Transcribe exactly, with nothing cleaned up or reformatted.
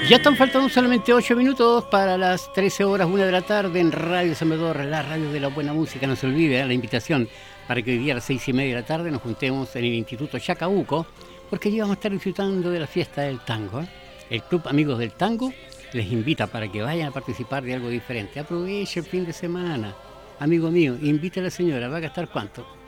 Ya están faltando solamente ocho minutos para las trece horas, una de la tarde en Radio Salvador, la radio de la buena música. No se olvide ¿eh? la invitación para que hoy día a las seis y media de la tarde nos juntemos en el Instituto Chacabuco, porque allí vamos a estar disfrutando de la fiesta del tango. ¿eh? El Club Amigos del Tango les invita para que vayan a participar de algo diferente. Aproveche el fin de semana. Amigo mío, invite a la señora, ¿va a gastar cuánto?